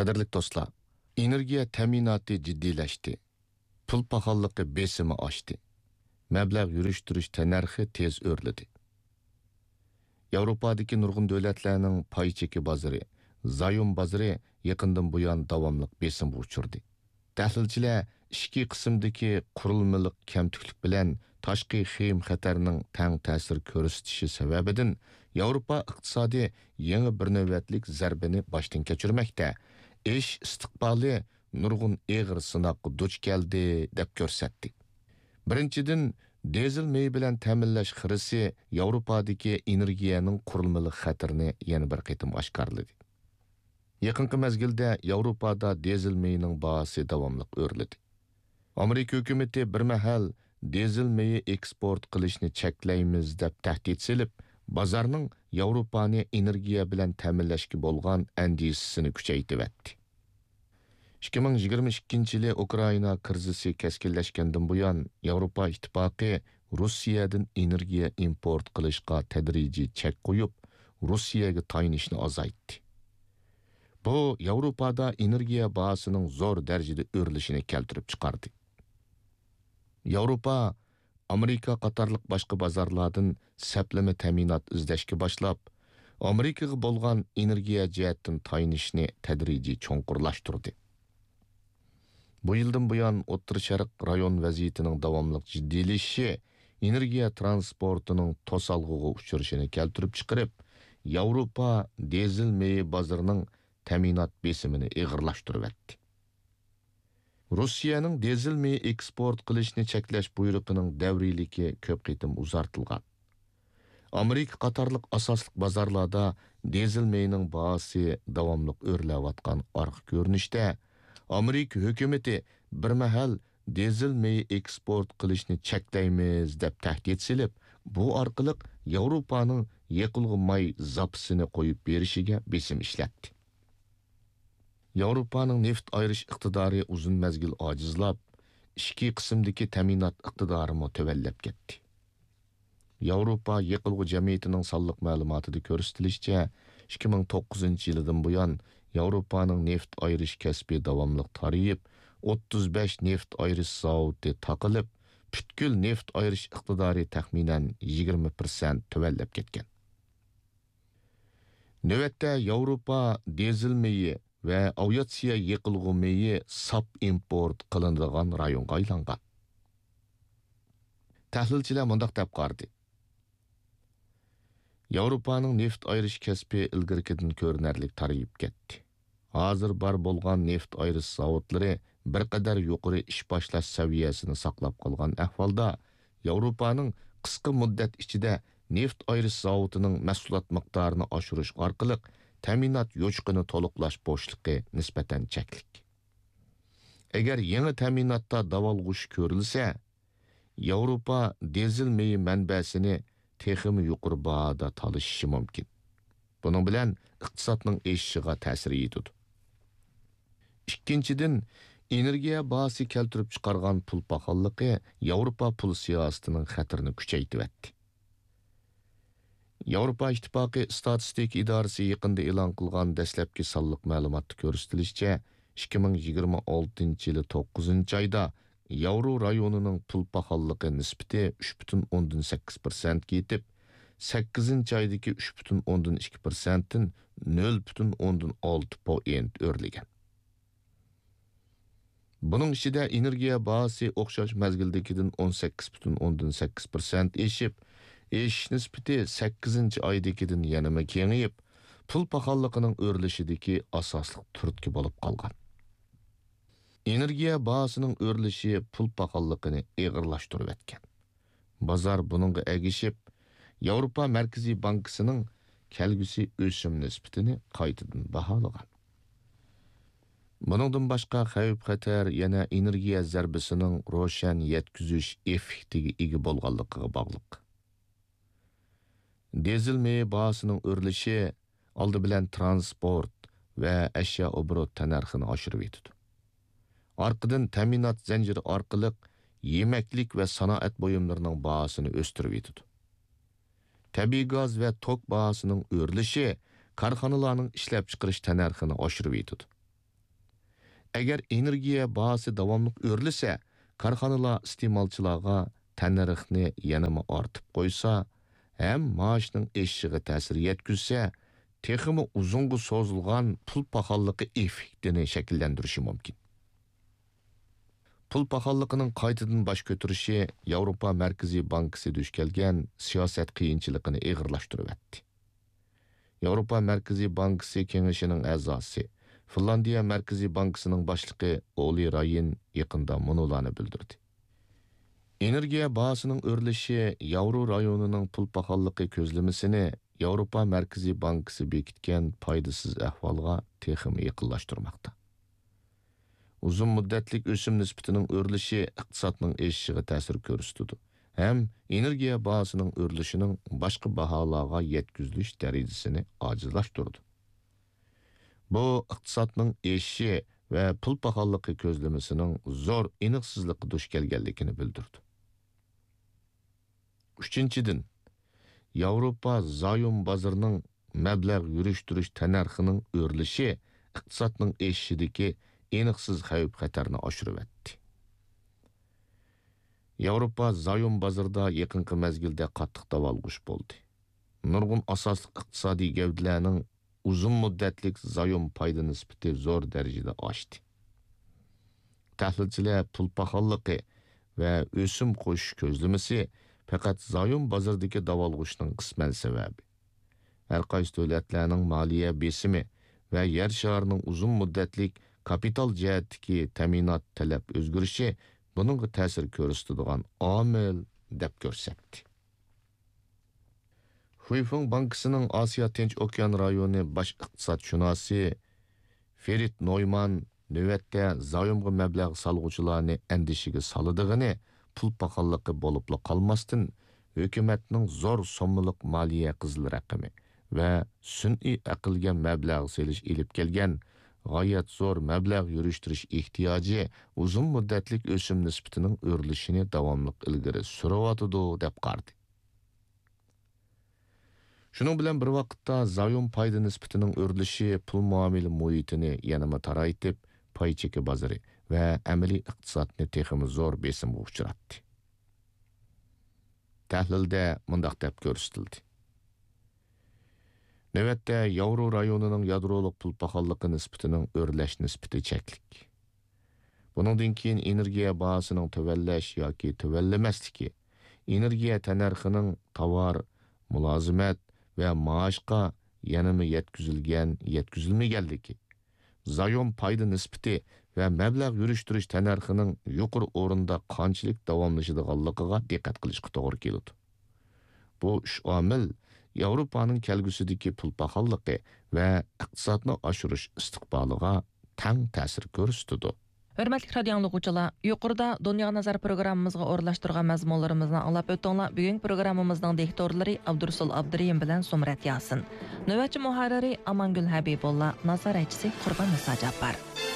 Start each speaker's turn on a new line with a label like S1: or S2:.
S1: Qadirlik dostlar, energiya ta'minoti jiddiyleşdi. Pul pahallıqı besimi aşdı. Məbləğ yürüştürüş tənərxi tez örledi. Yevropadaki nurgun dövlətlərinin pay çeki bazarı, zayum bazarı yakından bu yan davamlıq besim uçurdu. Təhlilçilər iki qismdaki qurulmuluk kemtüklük bilen taşqi xeyim xəterinin təng təsir körüstüşü səbəbidin Yevropa iqtisadi yeni bir növbətlik zərbini başdan keçirməkdə, iş istiqbali nurgun eğir sınaqı duç geldi dep görsətdi. Birinçidin, dizel meyi bilen təminləş xirisi Yevropadaki energiyanın qurulmuluk xəterini yeni bir qitim aşkarladı. Yakınqı mezgilde Yevropada dizel meyinin bahası davamlıq örledi. Amerika hükümeti bir məhəl dizel meyi eksport qilishni çekleyimiz dep təhdid silib, bazarının Yevropani energiya bilen təminləşki bolğan əndisisini küçeytivetdi. 2022-yili Ukrayna krizisi keskinleşkenden bu yan Yevropa İttifaqı Rusiyadan energiya import qilishqa tedrici çek koyup Rusiyaga tayinishni azaytdi. Bu Yevropada energiya bahasının zor derecede örülüşünü keltirip çıkardı. Yevropa, Amerika qatarlıq başqa bazarlardan səpleme təminat izləşki başlap, Amerikaga bolğan energiya cihettin tayinishni tedrici çonqurlaştırdı. Bu yıldan bu yan O'rta Şərq rayon vəziyyətinin davamlıq ciddiyleşişi, energiya transportunun tosalğıға uçuruşunu keltirip çıkarıp, Yevropa dizel meyi bazarının təminat besimini eğirlaştırıb etdi. Rusiyanın dizel meyi eksport qilishni çekleş buyruğunun dəvriliği köp qitim uzartılgan. Amerika qatarlıq asaslıq bazarlarda dizel meyinin bahası davamlıq örləvatqan arıq görünüşdə, Amerika hükümeti bir məhəl dizel meyi eksport qilishni çekleyimiz dep təhdid silib, bu arqılıq Yevropanın yekılğı may zapısını koyup berişige besim işletdi. Yevropanın neft ayrış iqtidarı uzun mezgil acizlap, iki kısımdaki teminat iqtidarımı tövellep getdi. Yevropa yekılğı cemiyetinin sallık malumatıda körüstilişçe, 2009 yılıdan bu yan Yevropanın neft ayrış kesbi davamlıq tarayıp, 35 neft ayrış zavodi takılıp, pütkül neft ayrış iqtidarı təxminen 20% tövellep ketken. Növətdə Yevropa dezilmeyi ve aviasiya yıkılğı meyi sap import kılındığan rayonga aylangan. Təhlilçiler mundaq dep qardı. Yevropanın neft ayrış kesbi ilgirkidin körnerlik tarayıp getdi. Hazır bar bolgan neft ayrış zavodları bir kadar yuqori iş başlaş seviyesini saqlap qalgan ahvalda Yevropanın qısqı müddet içinde neft ayrış zavodunun mahsulat miqdarını aşırış arqılıq təminat yoçqını toluqlaş boşluqı nisbeten çeklik. Eğer yeni təminatda davalğuş körülse, Yevropa dizel meyi mənbəsini teximi yuqur bağda talışışı mümkün. Bunun bilen iqtisatның eşişiga təsir етуді. İkinçidin, energiya bahası keltirip çıkargan pul pahallıqı Yevropa pul siyasətinin xətirini küçeytib etdi. Yevropa İttifaqı Statistik İdarəsi yaqında elan qılğan dəsləbki sallıq məlumatı körüstülüşçe 2026 yılı 9 ayda Yevro rayonunun pul pahallıqı nisbeti 3,8% yetip 8 aydaki 3,2%'in 0,6% örlegen. Bunun içinde energiya bahası oxşaş mezgildekidin 18,8% eşip, eş nispeti 8 aydakidin yanıma kengeyip, pul pahallıqının örülüşideki asaslık türtki bolup qalgan. Energiya bahasının örülüşü pul pahallıqını eğirlaştırıp etken. Bazar bununla əgişip, Yevropa Merkezi Bankasının kelgüsü ösüm nispetini qaytadan bahalagan. Bunundan başqa xavf-xatar yana energiya zərbəsinin roşan yetküzüş effektiga ega bolğanlıqıga bağlıq. Dizel meyi bahasının örülüşü aldı bilen transport ve eşya obrot tənərxini aşırıb etdi. Arqadan təminat zənciri arqılıq yemeklik ve sanaat buyumlarının bahasını östürüb etdi. Təbii gaz ve tok bahasının örülüşü karxanalarının işlep çıqırış tənərxini aşırıb etdi. Agar energiya bahası davamlıq örülsə, karxanalar iste'molchilarga tannarxni yanama ortib qo'ysa, ham maoshning eshishiga ta'sir yetkazsa, texmi uzunga so'zilgan pul paxolligi effektini shakllantirishi mumkin. Pul paxolligining qaytadan bosh ko'tarishi Yevropa Markaziy bankasi duch kelgan siyosat qiyinchiligini og'irlashtiribdi. Yevropa Markaziy bankasi kengashining a'zosi Finlandiya Markaziy bankasining boshlig'i Oli Rayin yaqinda munolarni bildirdi. Energiya bahasının örülüşü Yavru rayonining pul paxolligi ko'zlamasini Yevropa Markaziy bankasi bekitgan foydasiz ahvolga texmi yaqinlashtirmoqda. Uzun muddatlik o'sim nisbatining örülüşü iqtisodning eshishiga ta'sir ko'rsatdi. Ham energiya bahasının örülüşüning boshqa baholarga yetkazilish darajasini ojizlashtirdi. Bu iqtisodning eshishi va pul paxolligi ko'zlamasining zo'r aniqsizlikka duch kelganligini bildirdi. Üçüncüdün, Yevropa zayom bozorining mablag' yurishtirish tannarxining o'rilishi iqtisodning eshishidagi aniqsiz xavf xatarni oshiribdi. Yevropa zayom bozorida yaqinqi mezgilda qattiq davolg'ish bo'ldi. Nurg'un asosli iqtisodiy gavdalarning uzun muddatlik zayom foyda nisbati zo'r darajada oshdi. Tahlilchilar pul paxolligi va o'sim qo'shish ko'zlamasi faqat zayom bozoridagi davolg'ishning qisman sababi. Har qaysi davlatlarning moliya besimi va yer sharining uzun muddatlik kapital jihatdagi ta'minot talab o'zgarishi buningga ta'sir ko'rsatadigan omil deb ko'rsatdi. Huifeng bankasining Osiyo Tinch okean rayoni bosh iqtisodshunosi Ferit Neumann navbatda zayomga mablag' solg'uvchilarni andishiga solidig'ini pul paxolligi bo'libla qolmasdan hukumatning zo'r so'mliq moliya qizil raqami va sun'iy aqlga mablag' selish ilib kelgan g'oyat zo'r mablag' yurishtirish ehtiyoji uzun muddatlik o'sim nisbatining o'rilishini davomli ilgari suryotidi deb qardi. Shuning bilan bir vaqtda zayom foyda nisbatining o'rilishi pul muomala muhitini yanama taraytib, pay cheki bozori va amaliy iqtisodni texmi zo'r besimga uchratdi. Tahlilda mundaq deb ko'rsatildi. Navbatda Yevro rayonining yadroliq pul paxolligi nisbatining o'rlash nisbati cheklik. Buningdan keyin energiya bahosining tuvallash yoki tuvallamastligi, energiya tannarxining tovar, mulozimat va maoshga yanama yetkazilmaganligi, zayom foyda nisbati va mablag' yurishtirish tannarxining yuqori o'rinda qanchalik davomlashadiganligiga diqqat qilishga to'g'ri keladi. Bu uch omil Yevropaning kelgusidagi pul paxolligi va iqtisodni oshirish istiqboliga tang ta'sir ko'rsatadi.
S2: Hörmətli radio dinləyicilər, yuqorida Dünya Nazar proqramımızğa orlaşdırğan məzmunlarımızı anlap ötdüңlər. Bugün proqramımızın diktorları Abdursul Abduriyim bilan Sumrat Yasin. Növbətçi muharriri Amangül Habibulla, nazaratçısı Qurban Musa Jabbar.